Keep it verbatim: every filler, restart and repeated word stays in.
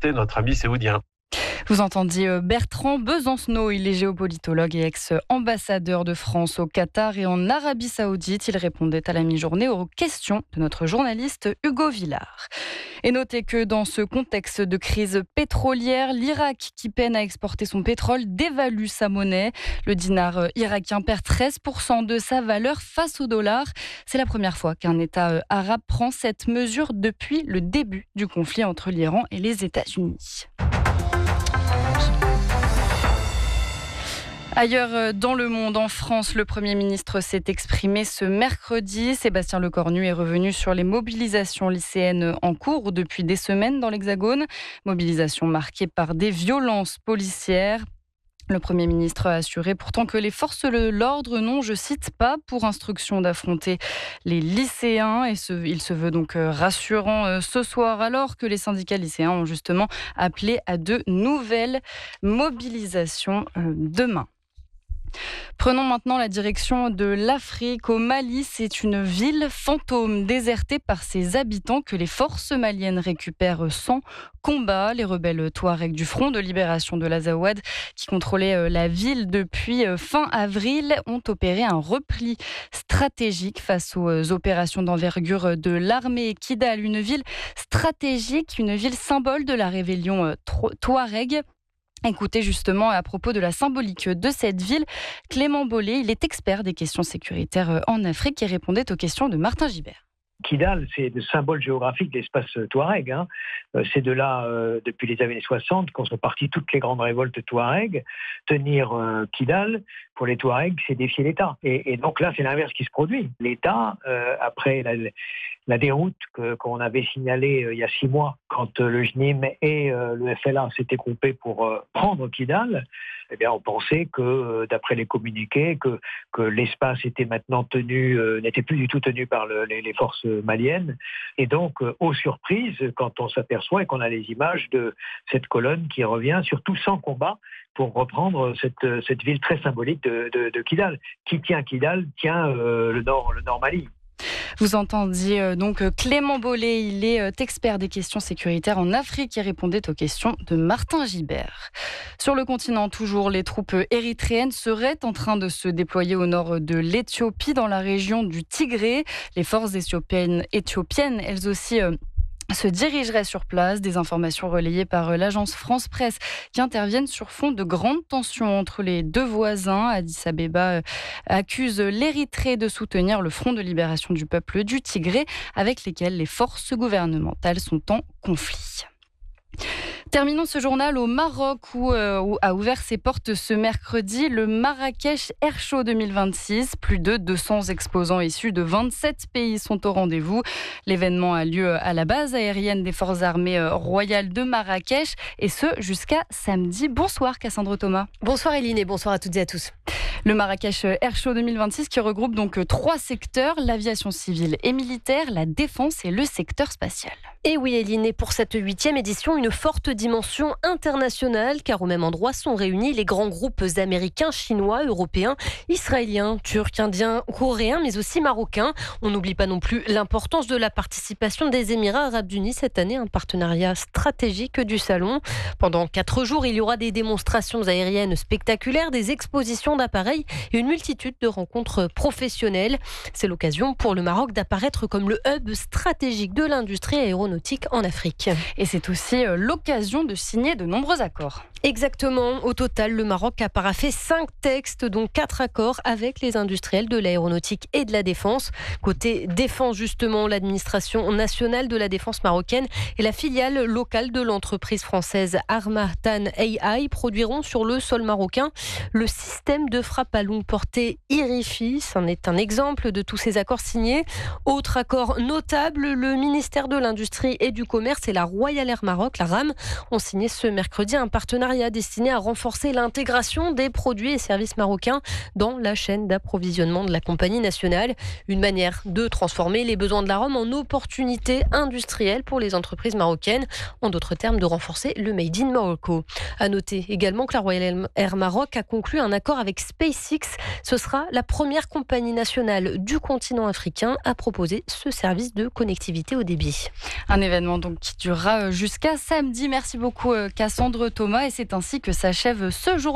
rencontrer notre ami saoudien. Vous entendiez Bertrand Besancenot, il est géopolitologue et ex-ambassadeur de France au Qatar et en Arabie Saoudite. Il répondait à la mi-journée aux questions de notre journaliste Hugo Villard. Et notez que dans ce contexte de crise pétrolière, l'Irak, qui peine à exporter son pétrole, dévalue sa monnaie. Le dinar irakien perd treize pour cent de sa valeur face au dollar. C'est la première fois qu'un État arabe prend cette mesure depuis le début du conflit entre l'Iran et les États-Unis. Ailleurs dans le monde, en France, le Premier ministre s'est exprimé ce mercredi. Sébastien Lecornu est revenu sur les mobilisations lycéennes en cours depuis des semaines dans l'Hexagone. Mobilisation marquée par des violences policières. Le Premier ministre a assuré pourtant que les forces de l'ordre n'ont, je cite, pas pour instruction d'affronter les lycéens. Et ce, il se veut donc rassurant ce soir, alors que les syndicats lycéens ont justement appelé à de nouvelles mobilisations demain. Prenons maintenant la direction de l'Afrique. Au Mali, c'est une ville fantôme désertée par ses habitants que les forces maliennes récupèrent sans combat. Les rebelles Touaregs du Front de libération de l'Azawad, qui contrôlaient la ville depuis fin avril, ont opéré un repli stratégique face aux opérations d'envergure de l'armée Kidal, une ville stratégique, une ville symbole de la rébellion Touareg. Écoutez justement à propos de la symbolique de cette ville, Clément Bollet, il est expert des questions sécuritaires en Afrique et répondait aux questions de Martin Gibert. Kidal, c'est le symbole géographique de l'espace Touareg. Hein. C'est de là, euh, depuis les années soixante, qu'en sont parties toutes les grandes révoltes Touareg. Tenir euh, Kidal, pour les Touaregs, c'est défier l'État. Et, et donc là, c'est l'inverse qui se produit. L'État, euh, après la, la déroute que, qu'on avait signalée euh, il y a six mois, quand euh, le J N I M et euh, le F L A s'étaient groupés pour euh, prendre Kidal, eh bien, on pensait que, euh, d'après les communiqués, que, que l'espace était maintenant tenu, euh, n'était plus du tout tenu par le, les, les forces maliennes. Et donc, euh, aux surprises, quand on s'aperçoit et qu'on a les images de cette colonne qui revient, surtout sans combat, pour reprendre cette, cette ville très symbolique de, de, de Kidal. Qui tient Kidal tient euh, le nord, le nord Mali. Vous entendiez donc Clément Bollet, il est expert des questions sécuritaires en Afrique et répondait aux questions de Martin Gibert. Sur le continent, toujours, les troupes érythréennes seraient en train de se déployer au nord de l'Éthiopie, dans la région du Tigré. Les forces éthiopiennes, éthiopiennes elles aussi, euh, se dirigeraient sur place. Des informations relayées par l'agence France Presse qui interviennent sur fond de grandes tensions entre les deux voisins. Addis Abeba accuse l'Érythrée de soutenir le Front de libération du peuple du Tigré, avec lesquels les forces gouvernementales sont en conflit. Terminons ce journal au Maroc où, euh, où a ouvert ses portes ce mercredi le Marrakech Air Show deux mille vingt-six. Plus de deux cents exposants issus de vingt-sept pays sont au rendez-vous. L'événement a lieu à la base aérienne des forces armées royales de Marrakech et ce jusqu'à samedi. Bonsoir Cassandre Thomas. Bonsoir Eline et bonsoir à toutes et à tous. Le Marrakech Air Show deux mille vingt-six qui regroupe donc trois secteurs, l'aviation civile et militaire, la défense et le secteur spatial. Et oui Eline, et pour cette huitième édition, une forte dimension internationale, car au même endroit sont réunis les grands groupes américains, chinois, européens, israéliens, turcs, indiens, coréens, mais aussi marocains. On n'oublie pas non plus l'importance de la participation des Émirats arabes unis cette année, un partenariat stratégique du salon. Pendant quatre jours, il y aura des démonstrations aériennes spectaculaires, des expositions d'appareils et une multitude de rencontres professionnelles. C'est l'occasion pour le Maroc d'apparaître comme le hub stratégique de l'industrie aéronautique en Afrique. Et c'est aussi l'occasion de signer de nombreux accords. Exactement. Au total, le Maroc a paraphé cinq textes, dont quatre accords avec les industriels de l'aéronautique et de la défense. Côté défense, justement, l'administration nationale de la défense marocaine et la filiale locale de l'entreprise française Armatan A I produiront sur le sol marocain le système de frappe à longue portée IRIFI. C'en est un exemple de tous ces accords signés. Autre accord notable, le ministère de l'Industrie et du Commerce et la Royal Air Maroc, la RAM, ont signé ce mercredi un partenariat destiné à renforcer l'intégration des produits et services marocains dans la chaîne d'approvisionnement de la compagnie nationale. Une manière de transformer les besoins de la Rome en opportunités industrielles pour les entreprises marocaines. En d'autres termes, de renforcer le Made in Morocco. À noter également que la Royal Air Maroc a conclu un accord avec SpaceX SpaceX. Ce sera la première compagnie nationale du continent africain à proposer ce service de connectivité au débit. Un événement donc qui durera jusqu'à samedi. Merci beaucoup Cassandre Thomas et c'est ainsi que s'achève ce jour.